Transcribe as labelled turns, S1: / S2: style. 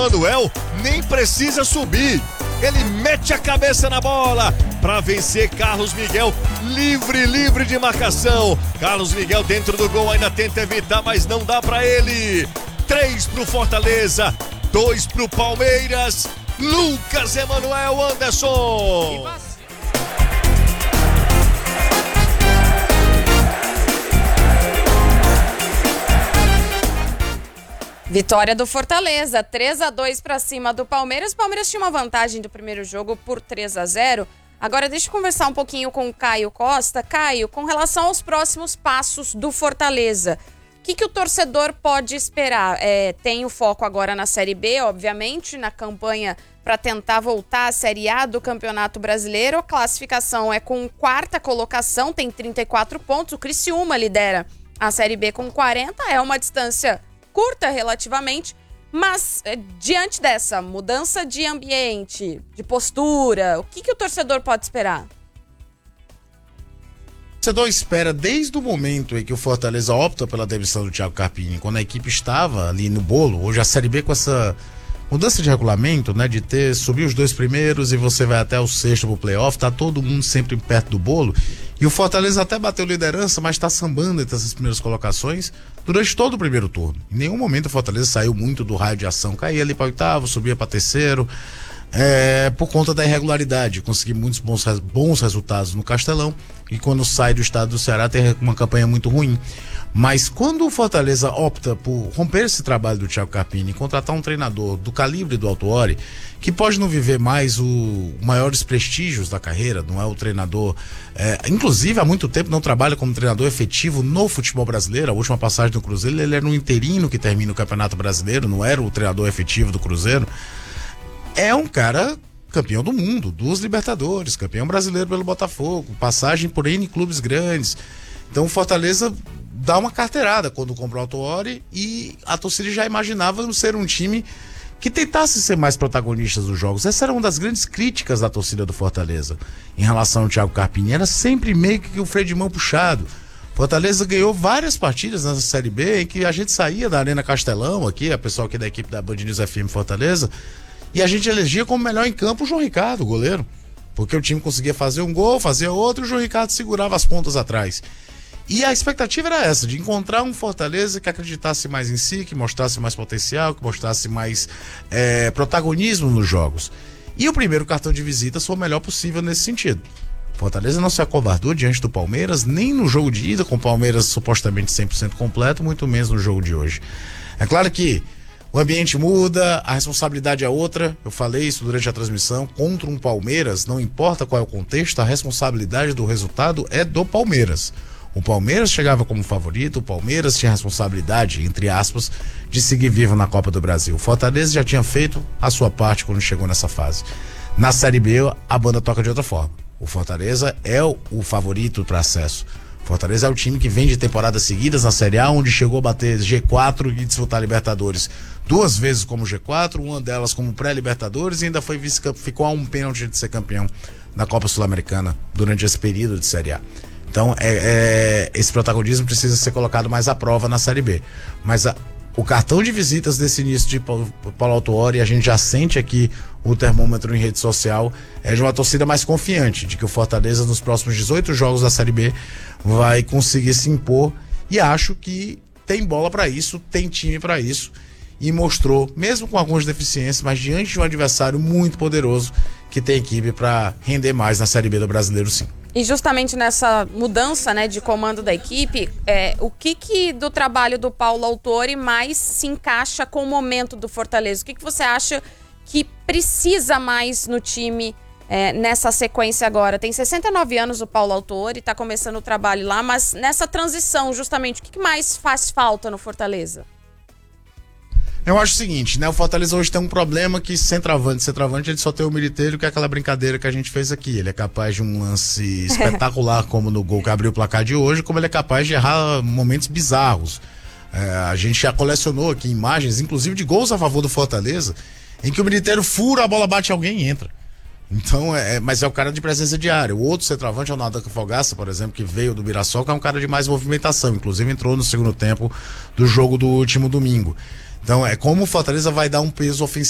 S1: Emanuel nem precisa subir. Ele mete a cabeça na bola para vencer Carlos Miguel, livre de marcação. Carlos Miguel dentro do gol ainda tenta evitar, mas não dá para ele. 3 pro Fortaleza, 2 pro Palmeiras. Lucas Emanuel Anderson.
S2: Vitória do Fortaleza, 3-2 para cima do Palmeiras. O Palmeiras tinha uma vantagem do primeiro jogo por 3-0. Agora deixa eu conversar um pouquinho com o Caio Costa. Caio, com relação aos próximos passos do Fortaleza, o que o torcedor pode esperar? Tem o foco agora na Série B, obviamente, na campanha para tentar voltar à Série A do Campeonato Brasileiro. A classificação é com 4ª colocação, tem 34 pontos. O Criciúma lidera a Série B com 40, é uma distância curta relativamente, mas diante dessa mudança de ambiente, de postura, o que o torcedor pode esperar?
S3: O torcedor espera desde o momento em que o Fortaleza opta pela demissão do Thiago Carpini, quando a equipe estava ali no bolo. Hoje a Série B, com essa mudança de regulamento, né, de subir os 2 primeiros e você vai até o 6º pro playoff, tá todo mundo sempre perto do bolo, e o Fortaleza até bateu liderança, mas tá sambando entre essas primeiras colocações durante todo o primeiro turno. Em nenhum momento o Fortaleza saiu muito do raio de ação, caía ali para 8º, subia para 3º, por conta da irregularidade, conseguir muitos bons resultados no Castelão, e quando sai do estado do Ceará tem uma campanha muito ruim. Mas quando o Fortaleza opta por romper esse trabalho do Thiago Carpini e contratar um treinador do calibre do Autuori, que pode não viver mais os maiores prestígios da carreira, não é o treinador, inclusive há muito tempo não trabalha como treinador efetivo no futebol brasileiro. A última passagem do Cruzeiro, ele era um interino que termina o Campeonato Brasileiro, não era o treinador efetivo do Cruzeiro. É um cara campeão do mundo, 2 Libertadores, campeão brasileiro pelo Botafogo, passagem por N clubes grandes. Então o Fortaleza dá uma carteirada quando comprou o Autuori, e a torcida já imaginava ser um time que tentasse ser mais protagonista dos jogos. Essa era uma das grandes críticas da torcida do Fortaleza em relação ao Thiago Carpini, era sempre meio que o freio de mão puxado. Fortaleza ganhou várias partidas nessa Série B em que a gente saía da Arena Castelão, aqui, a pessoal aqui da equipe da Band News FM Fortaleza, e a gente elegia como melhor em campo o João Ricardo, o goleiro, porque o time conseguia fazer um gol, fazia outro, e o João Ricardo segurava as pontas atrás. E a expectativa era essa, de encontrar um Fortaleza que acreditasse mais em si, que mostrasse mais potencial, que mostrasse mais protagonismo nos jogos. E o primeiro cartão de visita foi o melhor possível nesse sentido. Fortaleza não se acovardou diante do Palmeiras, nem no jogo de ida, com o Palmeiras supostamente 100% completo, muito menos no jogo de hoje. É claro que o ambiente muda, a responsabilidade é outra. Eu falei isso durante a transmissão. Contra um Palmeiras, não importa qual é o contexto, a responsabilidade do resultado é do Palmeiras. O Palmeiras chegava como favorito, o Palmeiras tinha a responsabilidade, entre aspas, de seguir vivo na Copa do Brasil. O Fortaleza já tinha feito a sua parte quando chegou nessa fase. Na Série B, a banda toca de outra forma. O Fortaleza é o favorito para acesso. O Fortaleza é o time que vem de temporadas seguidas na Série A, onde chegou a bater G4 e disputar Libertadores 2 vezes como G4, uma delas como pré-Libertadores, e ainda foi ficou a um pênalti de ser campeão na Copa Sul-Americana durante esse período de Série A. Então, esse protagonismo precisa ser colocado mais à prova na Série B. Mas o cartão de visitas desse início de Paulo Autuori, a gente já sente aqui o termômetro em rede social, é de uma torcida mais confiante, de que o Fortaleza, nos próximos 18 jogos da Série B, vai conseguir se impor, e acho que tem bola para isso, tem time para isso, e mostrou, mesmo com algumas deficiências, mas diante de um adversário muito poderoso, que tem equipe para render mais na Série B do Brasileiro, sim.
S2: E justamente nessa mudança, né, de comando da equipe, o que do trabalho do Paulo Autuori mais se encaixa com o momento do Fortaleza? O que você acha que precisa mais no time nessa sequência agora? Tem 69 anos o Paulo Autuori, está começando o trabalho lá, mas nessa transição, justamente, o que mais faz falta no Fortaleza?
S3: Eu acho o seguinte, né? O Fortaleza hoje tem um problema que centroavante ele só tem o Militeiro, que é aquela brincadeira que a gente fez aqui. Ele é capaz de um lance espetacular, como no gol que abriu o placar de hoje, como ele é capaz de errar momentos bizarros. A gente já colecionou aqui imagens, inclusive de gols a favor do Fortaleza, em que o Militeiro fura, a bola bate em alguém e entra. Então, mas é o cara de presença diária. O outro centroavante é o Nadan Fogaça, por exemplo, que veio do Mirassol, que é um cara de mais movimentação. Inclusive entrou no segundo tempo do jogo do último domingo. Então, como o Fortaleza vai dar um peso ofensivo